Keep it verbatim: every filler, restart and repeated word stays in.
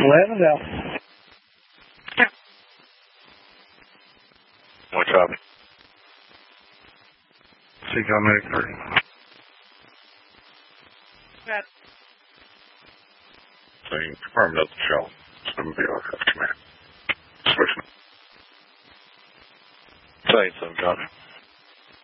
eleven out. What job? Seagull Medic three. Got So you can confirm that the shell. It's going to be our command. Switch. Say so, Johnny.